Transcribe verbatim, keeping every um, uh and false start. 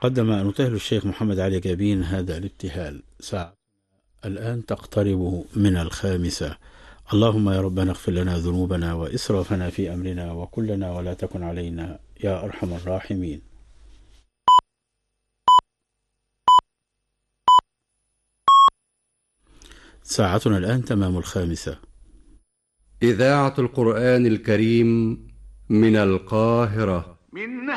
قدم نطهل الشيخ محمد علي جابين هذا الابتهال. ساعة الآن تقترب من الخامسة. اللهم يا ربنا اغفر لنا ذنوبنا وإسرافنا في أمرنا وكلنا ولا تكن علينا يا أرحم الراحمين. ساعتنا الآن تمام الخامسة. إذاعة القرآن الكريم من القاهرة. من